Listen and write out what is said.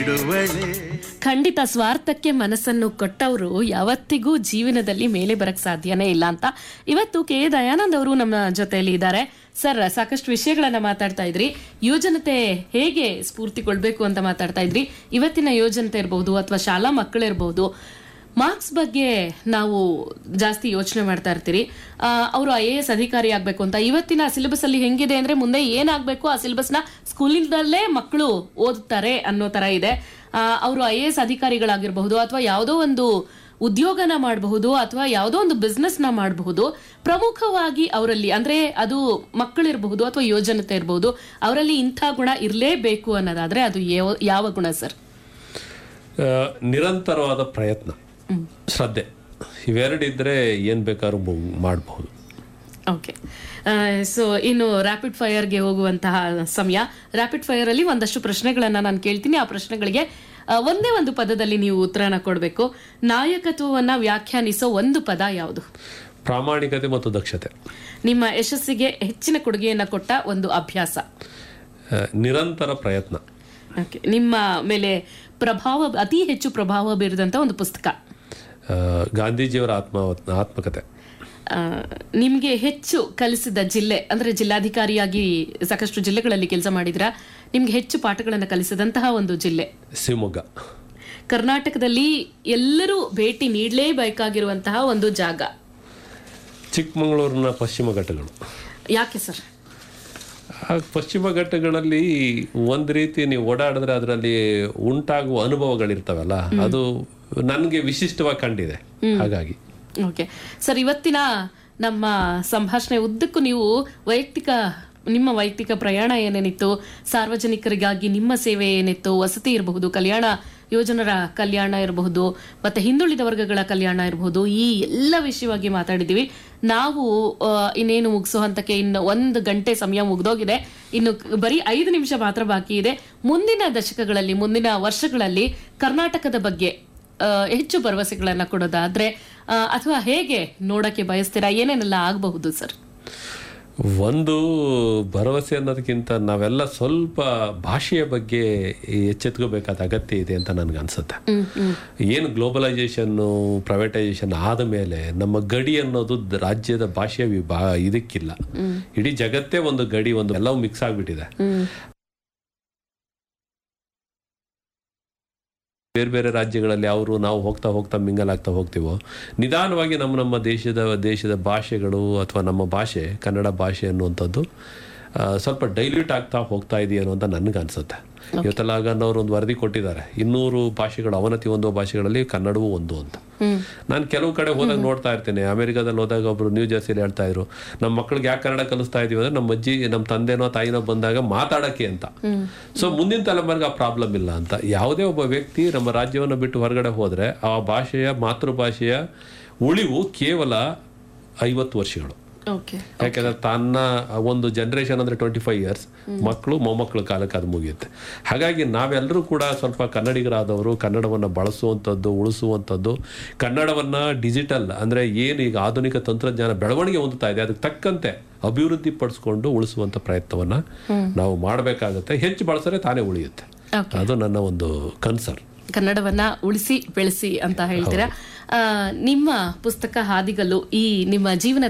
ನೀಡುವಳೆ. ಖಂಡಿತ ಸ್ವಾರ್ಥಕ್ಕೆ ಮನಸ್ಸನ್ನು ಕೊಟ್ಟವರು ಯಾವತ್ತಿಗೂ ಜೀವನದಲ್ಲಿ ಮೇಲೆ ಬರಕ್ ಸಾಧ್ಯನೇ ಇಲ್ಲ ಅಂತ ಇವತ್ತು ಕೆ ದಯಾನಂದ್ ಅವರು ನಮ್ಮ ಜೊತೆಯಲ್ಲಿ ಇದ್ದಾರೆ. ಸರ್, ಸಾಕಷ್ಟು ವಿಷಯಗಳನ್ನ ಮಾತಾಡ್ತಾ ಇದ್ರಿ. ಯುವಜನತೆ ಹೇಗೆ ಸ್ಫೂರ್ತಿಗೊಳ್ಬೇಕು ಅಂತ ಮಾತಾಡ್ತಾ ಇದ್ರಿ. ಇವತ್ತಿನ ಯುವಜನತೆ ಇರಬಹುದು ಅಥವಾ ಶಾಲಾ ಮಕ್ಕಳಿರಬಹುದು, ಮಾರ್ಕ್ಸ್ ಬಗ್ಗೆ ನಾವು ಜಾಸ್ತಿ ಯೋಚನೆ ಮಾಡ್ತಾ ಇರ್ತೀರಿ. ಅವರು IAS ಅಧಿಕಾರಿ ಆಗ್ಬೇಕು ಅಂತ. ಇವತ್ತಿನ ಸಿಲೆಬಸ್ ಅಲ್ಲಿ ಹೆಂಗಿದೆ ಅಂದ್ರೆ ಮುಂದೆ ಏನಾಗಬೇಕು ಆ ಸಿಲೆಬಸ್ನ ಸ್ಕೂಲಿಂದಲೇ ಮಕ್ಕಳು ಓದುತ್ತಾರೆ ಅನ್ನೋ ತರ ಇದೆ. ಅವರು IAS ಅಧಿಕಾರಿಗಳಾಗಿರಬಹುದು ಅಥವಾ ಯಾವುದೋ ಒಂದು ಉದ್ಯೋಗನ ಮಾಡಬಹುದು ಅಥವಾ ಯಾವುದೋ ಒಂದು ಬಿಸ್ನೆಸ್ ನ ಮಾಡಬಹುದು. ಪ್ರಮುಖವಾಗಿ ಅವರಲ್ಲಿ ಅಂದ್ರೆ ಅದು ಮಕ್ಕಳಿರಬಹುದು ಅಥವಾ ಯುವಜನತೆ ಇರಬಹುದು, ಅವರಲ್ಲಿ ಇಂಥ ಗುಣ ಇರಲೇಬೇಕು ಅನ್ನೋದಾದ್ರೆ ಅದು ಯಾವ ಗುಣ ಸರ್? ನಿರಂತರವಾದ ಪ್ರಯತ್ನ, ಶ್ರದ್ಧೆ, ಇವೆರಡಿದ್ರೆ ಏನ್ ಬೇಕಾದ್ರೂ ಮಾಡಬಹುದು. ಓಕೆ, ಸೊ ಇನ್ನು ರ್ಯಾಪಿಡ್ ಫೈರ್ಗೆ ಹೋಗುವಂತಹ ಸಮಯ. ರ್ಯಾಪಿಡ್ ಫೈರ್ ಅಲ್ಲಿ ಒಂದಷ್ಟು ಪ್ರಶ್ನೆಗಳನ್ನ ನಾನು ಕೇಳ್ತೀನಿ. ಆ ಪ್ರಶ್ನೆಗಳಿಗೆ ಒಂದೇ ಒಂದು ಪದದಲ್ಲಿ ನೀವು ಉತ್ತರನ ಕೊಡಬೇಕು. ನಾಯಕತ್ವವನ್ನ ವ್ಯಾಖ್ಯಾನಿಸೋ ಒಂದು ಪದ ಯಾವುದು? ಪ್ರಾಮಾಣಿಕತೆ ಮತ್ತು ದಕ್ಷತೆ. ನಿಮ್ಮ ಯಶಸ್ಸಿಗೆ ಹೆಚ್ಚಿನ ಕೊಡುಗೆಯನ್ನ ಕೊಟ್ಟ ಒಂದು ಅಭ್ಯಾಸ? ನಿರಂತರ ಪ್ರಯತ್ನ. ಓಕೆ, ನಿಮ್ಮ ಮೇಲೆ ಅತಿ ಹೆಚ್ಚು ಪ್ರಭಾವ ಬೀರಿದಂತ ಒಂದು ಪುಸ್ತಕ? ಗಾಂಧೀಜಿಯವರ ಆತ್ಮಕತೆ. ನಿಮ್ಗೆ ಹೆಚ್ಚು ಕಲಿಸಿದ ಜಿಲ್ಲೆ ಅಂದ್ರೆ ಜಿಲ್ಲಾಧಿಕಾರಿಯಾಗಿ ಸಾಕಷ್ಟು ಜಿಲ್ಲೆಗಳಲ್ಲಿ ಕೆಲಸ ಮಾಡಿದ್ರ, ನಿಮ್ಗೆ ಹೆಚ್ಚು ಪಾಠಗಳನ್ನು ಕಲಿಸಿದಂತಹ ಒಂದು ಜಿಲ್ಲೆ? ಶಿವಮೊಗ್ಗ. ಕರ್ನಾಟಕದಲ್ಲಿ ಎಲ್ಲರೂ ಭೇಟಿ ನೀಡಲೇಬೇಕಾಗಿರುವಂತಹ ಒಂದು ಜಾಗ? ಚಿಕ್ಕಮಗಳೂರಿನ ಪಶ್ಚಿಮ ಘಟ್ಟಗಳು. ಯಾಕೆ ಸರ್? ಪಶ್ಚಿಮ ಘಟ್ಟಗಳಲ್ಲಿ ಒಂದ್ ರೀತಿ ನೀವು ಓಡಾಡಿದ್ರೆ ಅದರಲ್ಲಿ ಉಂಟಾಗುವ ಅನುಭವಗಳಿರ್ತಾವಲ್ಲ, ಅದು ನನಗೆ ವಿಶಿಷ್ಟವಾಗಿ ಕಂಡಿದೆ. ಹಾಗಾಗಿ ಓಕೆ ಸರ್, ಇವತ್ತಿನ ನಮ್ಮ ಸಂಭಾಷಣೆ ಉದ್ದಕ್ಕೂ ನೀವು ನಿಮ್ಮ ವೈಯಕ್ತಿಕ ಪ್ರಯಾಣ ಏನೇನಿತ್ತು, ಸಾರ್ವಜನಿಕರಿಗಾಗಿ ನಿಮ್ಮ ಸೇವೆ ಏನಿತ್ತು, ವಸತಿ ಇರಬಹುದು, ಕಲ್ಯಾಣ ಯೋಜನರ ಕಲ್ಯಾಣ ಇರಬಹುದು, ಮತ್ತೆ ಹಿಂದುಳಿದ ವರ್ಗಗಳ ಕಲ್ಯಾಣ ಇರಬಹುದು, ಈ ಎಲ್ಲ ವಿಷಯವಾಗಿ ಮಾತಾಡಿದೀವಿ. ನಾವು ಇನ್ನೇನು ಮುಗಿಸೋ ಹಂತಕ್ಕೆ ಇನ್ನು 1 ಗಂಟೆ ಸಮಯ ಮುಗ್ದೋಗಿದೆ. ಇನ್ನು ಬರೀ 5 ನಿಮಿಷ ಮಾತ್ರ ಬಾಕಿ ಇದೆ. ಮುಂದಿನ ದಶಕಗಳಲ್ಲಿ, ಮುಂದಿನ ವರ್ಷಗಳಲ್ಲಿ ಕರ್ನಾಟಕದ ಬಗ್ಗೆ ಹೆಚ್ಚು ಭರವಸೆಗಳನ್ನ ಕೊಡೋದಾದ್ರೆ ಅಥವಾ ಹೇಗೆ ನೋಡಕ್ಕೆ ಬಯಸ್ತೀರಾ? ಏನೇನೆಲ್ಲ ಆಗಬಹುದು ಸರ್? ಒಂದು ಭರವಸೆ ಅನ್ನೋದಕ್ಕಿಂತ ನಾವೆಲ್ಲ ಸ್ವಲ್ಪ ಭಾಷೆಯ ಬಗ್ಗೆ ಎಚ್ಚೆತ್ಕೋಬೇಕಾದ ಅಗತ್ಯ ಇದೆ ಅಂತ ನನ್ಗೆ ಅನ್ಸುತ್ತೆ. ಏನು ಗ್ಲೋಬಲೈಸೇಷನ್, ಪ್ರೈವೇಟೈಸೇಷನ್ ಆದ ಮೇಲೆ ನಮ್ಮ ಗಡಿ ಅನ್ನೋದು ರಾಜ್ಯದ ಭಾಷೆಯ ಇದಕ್ಕಿಲ್ಲ. ಇಡೀ ಜಗತ್ತೇ ಒಂದು ಗಡಿ, ಒಂದು ಎಲ್ಲವೂ ಮಿಕ್ಸ್ ಆಗ್ಬಿಟ್ಟಿದೆ. ಬೇರೆ ಬೇರೆ ರಾಜ್ಯಗಳಲ್ಲಿ ನಾವು ಹೋಗ್ತಾ ಹೋಗ್ತಾ ಮಿಂಗಲ್ ಆಗ್ತಾ ಹೋಗ್ತೀವೋ, ನಿಧಾನವಾಗಿ ನಮ್ಮ ದೇಶದ ಭಾಷೆಗಳು ಅಥವಾ ನಮ್ಮ ಭಾಷೆ, ಕನ್ನಡ ಭಾಷೆ ಅನ್ನುವಂಥದ್ದು ಸ್ವಲ್ಪ ಡೈಲ್ಯೂಟ್ ಆಗ್ತಾ ಹೋಗ್ತಾ ಇದೆಯೇನೋ ಅಂತ ನನಗೆ ಅನ್ಸುತ್ತೆ. ಇವತ್ತೆಲ್ಲ ಅವರು ಒಂದು ವರದಿ ಕೊಟ್ಟಿದ್ದಾರೆ, 200 ಭಾಷೆಗಳು ಅವನತಿ ಹೊಂದುವ ಭಾಷೆಗಳಲ್ಲಿ ಕನ್ನಡವೂ ಒಂದು ಅಂತ. ನಾನು ಕೆಲವು ಕಡೆ ಹೋದಾಗ ನೋಡ್ತಾ ಇರ್ತೇನೆ. ಅಮೆರಿಕಾದಲ್ಲಿ ಹೋದಾಗ ಒಬ್ರು ನ್ಯೂ ಜರ್ಸಿಲಿ ಹೇಳ್ತಾ ಇದ್ರು, ನಮ್ಮ ಮಕ್ಕಳಿಗೆ ಯಾಕೆ ಕನ್ನಡ ಕಲಿಸ್ತಾ ಇದೀವಿ ಅಂದ್ರೆ ನಮ್ಮ ಅಜ್ಜಿ, ನಮ್ಮ ತಂದೆನೋ ತಾಯಿನೋ ಬಂದಾಗ ಮಾತಾಡಕ್ಕೆ ಅಂತ. ಸೊ ಮುಂದಿನ ತಲೆಮಾರಿಗೆ ಆ ಪ್ರಾಬ್ಲಮ್ ಇಲ್ಲ ಅಂತ. ಯಾವುದೇ ಒಬ್ಬ ವ್ಯಕ್ತಿ ನಮ್ಮ ರಾಜ್ಯವನ್ನು ಬಿಟ್ಟು ಹೊರಗಡೆ ಹೋದ್ರೆ ಆ ಭಾಷೆಯ, ಮಾತೃಭಾಷೆಯ ಉಳಿವು ಕೇವಲ 50 ವರ್ಷಗಳು. ಯಾಕಂದ್ರೆ ತನ್ನ ಒಂದು ಜನರೇಷನ್ ಅಂದ್ರೆ 25 years, ಮಕ್ಕಳು ಮೊಮ್ಮಕ್ಕಳ ಕಾಲಕ್ಕೆ ಅದು ಮುಗಿಯುತ್ತೆ. ಹಾಗಾಗಿ ನಾವೆಲ್ಲರೂ ಕೂಡ ಸ್ವಲ್ಪ ಕನ್ನಡಿಗರಾದವರು ಕನ್ನಡವನ್ನು ಬಳಸುವಂಥದ್ದು, ಉಳಿಸುವಂಥದ್ದು, ಕನ್ನಡವನ್ನ ಡಿಜಿಟಲ್ ಅಂದ್ರೆ ಏನು ಈಗ ಆಧುನಿಕ ತಂತ್ರಜ್ಞಾನ ಬೆಳವಣಿಗೆ ಹೊಂದುತ್ತಾ ಇದೆ ಅದಕ್ಕೆ ತಕ್ಕಂತೆ ಅಭಿವೃದ್ಧಿ ಪಡಿಸ್ಕೊಂಡು ಉಳಿಸುವಂತ ಪ್ರಯತ್ನವನ್ನ ನಾವು ಮಾಡಬೇಕಾಗುತ್ತೆ. ಹೆಚ್ಚು ಬಳಸಿದ್ರೆ ತಾನೇ ಉಳಿಯುತ್ತೆ. ಅದು ನನ್ನ ಒಂದು ಕನ್ಸರ್ನ್. ಕನ್ನಡವನ್ನ ಉಳಿಸಿ ಬೆಳೆಸಿ ಅಂತ ಹೇಳ್ತೀರಾ. ನಿಮ್ಮ ಪುಸ್ತಕ ಹಾದಿಗಲ್ಲು ಈ ನಿಮ್ಮ ಜೀವನ